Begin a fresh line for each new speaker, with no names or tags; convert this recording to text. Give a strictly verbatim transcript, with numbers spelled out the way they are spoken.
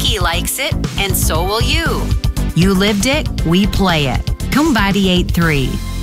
he likes it, and so will you. You lived it, we play it. Kumbadi eight three.